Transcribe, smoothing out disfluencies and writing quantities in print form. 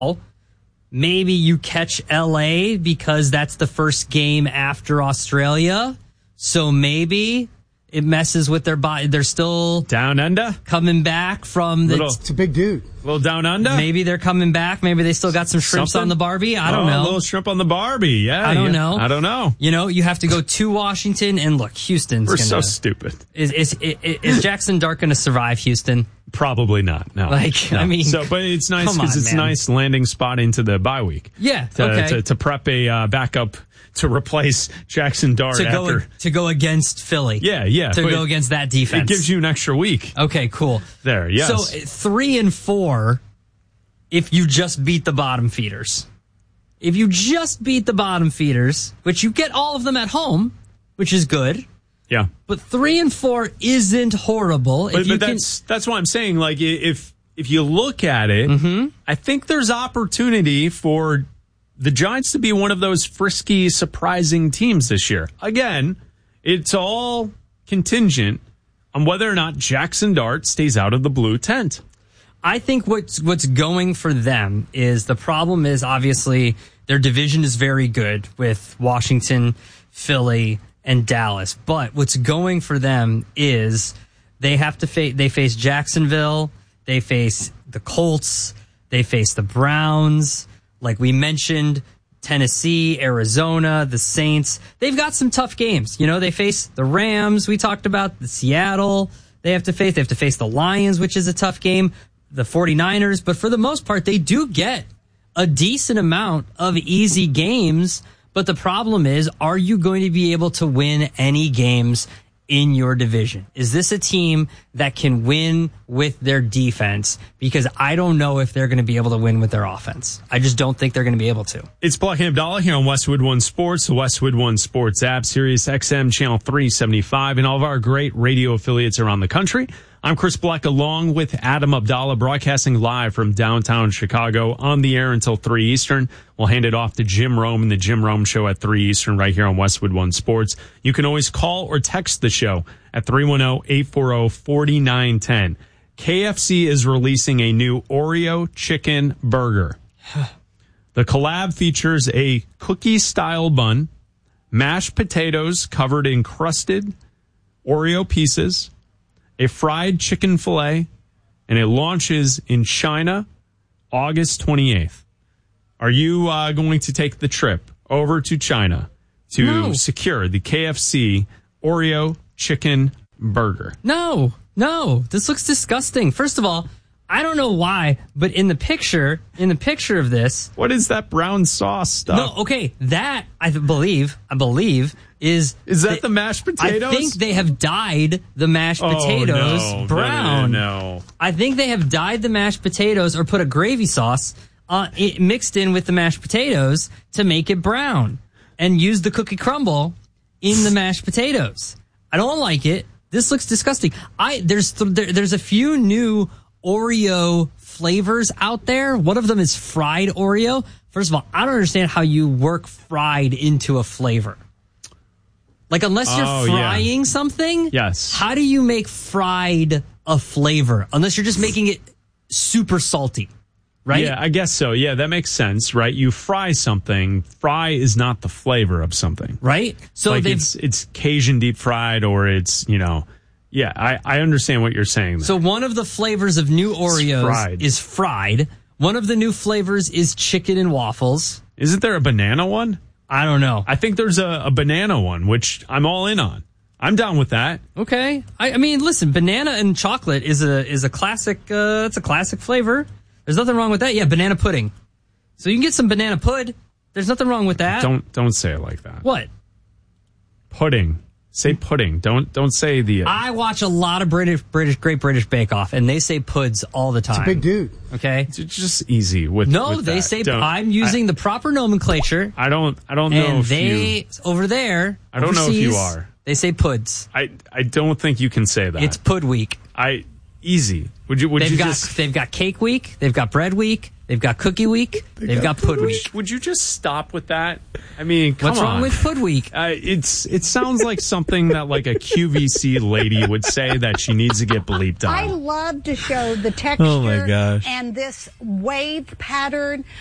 Maybe you catch LA because that's the first game after Australia. So maybe it messes with their body. They're still down under, coming back from the. It's a big dude. A little down under. Maybe they're coming back. Maybe they still got some shrimps on the Barbie. I don't know. A little shrimp on the Barbie. Yeah. I don't know. I don't know. You know, you have to go to Washington and look. Houston's We're gonna, so stupid. Is Jackson Dart going to survive Houston? Probably not. No. Like, no. I mean, but it's nice because it's a nice landing spot into the bye week. Yeah. Okay. To prep a backup to replace Jackson Dart to go against Philly. Yeah. To go against that defense. It gives you an extra week. Okay. Cool. There. Yes. So 3-4. If you just beat the bottom feeders. If you just beat the bottom feeders, which you get all of them at home, which is good. Yeah. But 3-4 isn't horrible. But that's why I'm saying, like, if you look at it, I think there's opportunity for the Giants to be one of those frisky, surprising teams this year. Again, it's all contingent on whether or not Jackson Dart stays out of the blue tent. I think what's going for them is the problem is obviously their division is very good with Washington, Philly, and Dallas. But what's going for them is they have to they face Jacksonville, they face the Colts, they face the Browns, like we mentioned, Tennessee, Arizona, the Saints. They've got some tough games. You know, they face the Rams, we talked about, the Seattle. They have to face the Lions, which is a tough game. The 49ers, but for the most part, they do get a decent amount of easy games. But the problem is, are you going to be able to win any games in your division? Is this a team that can win with their defense? Because I don't know if they're going to be able to win with their offense. I just don't think they're going to be able to. It's Black and Abdallah here on Westwood One Sports, the Westwood One Sports app, Sirius XM Channel 375, and all of our great radio affiliates around the country. I'm Chris Black along with Adam Abdallah, broadcasting live from downtown Chicago, on the air until 3 Eastern. We'll hand it off to Jim Rome and the Jim Rome Show at 3 Eastern right here on Westwood One Sports. You can always call or text the show at 310-840-4910. KFC is releasing a new Oreo chicken burger. The collab features a cookie-style bun, mashed potatoes covered in crusted Oreo pieces, a fried chicken fillet, and it launches in China August 28th. Are you going to take the trip over to China to secure the KFC Oreo chicken burger? No. This looks disgusting. First of all, I don't know why, but in the picture of this, what is that brown sauce stuff? No, okay, that I believe is that the mashed potatoes? I think they have dyed the mashed potatoes brown. No. I think they have dyed the mashed potatoes or put a gravy sauce mixed in with the mashed potatoes to make it brown and use the cookie crumble in the mashed potatoes. I don't like it. This looks disgusting. There's a few new Oreo flavors out there. One of them is fried Oreo. First of all, I don't understand how you work fried into a flavor. Like, unless you're frying something, yes. How do you make fried a flavor? Unless you're just making it super salty, right? Yeah, I guess so. Yeah, that makes sense, right? You fry something. Fry is not the flavor of something. Right? So like it's Cajun deep fried, or it's, yeah, I understand what you're saying there. So one of the flavors of new Oreos is fried. One of the new flavors is chicken and waffles. Isn't there a banana one? I don't know. I think there's a banana one, which I'm all in on. I'm down with that. Okay. I mean, listen, banana and chocolate is a classic. It's a classic flavor. There's nothing wrong with that. Yeah, banana pudding. So you can get some banana pud. There's nothing wrong with that. Don't say it like that. What? Pudding. Say pudding. Don't say the. I watch a lot of Great British Bake Off, and they say puds all the time. It's a big dude. Okay, it's just easy with. No, with they that. say I'm using the proper nomenclature. I don't know. And if they over there. I don't know if you are. They say puds. I don't think you can say that. It's pud week. Easy. They've got Cake week. They've got bread week. They've got Cookie Week. They've got Pud Week. Would you just stop with that? I mean, come What's on. wrong with Pud Week? It sounds like something that like a QVC lady would say that she needs to get bleeped on. I love to show the texture Oh my gosh. and this wave pattern